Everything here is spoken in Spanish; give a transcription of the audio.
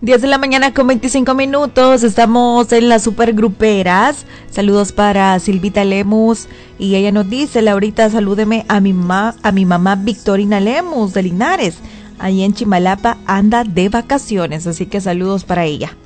10 de la mañana con 25 minutos, estamos en las supergruperas. Saludos para Silvita Lemus y ella nos dice: Laurita, salúdeme a mi mamá Victorina Lemus de Linares. Ahí en Chimalapa anda de vacaciones, así que saludos para ella.